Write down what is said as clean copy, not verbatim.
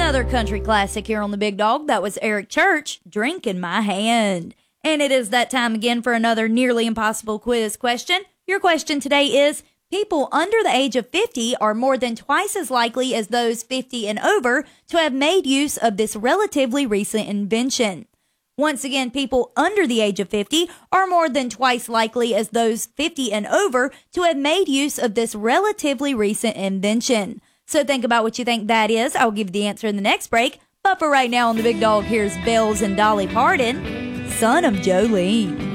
Another country classic here on the Big Dog. That was Eric Church, Drink in My Hand. And it is that time again for another nearly impossible quiz question. Your question today is, people under the age of 50 are more than twice as likely as those 50 and over to have made use of this relatively recent invention. Once again, people under the age of 50 are more than twice likely as those 50 and over to have made use of this relatively recent invention. So think about what you think that is. I'll give you the answer in the next break. But for right now on the Big Dog, here's Bells and Dolly Parton, Son of Jolene.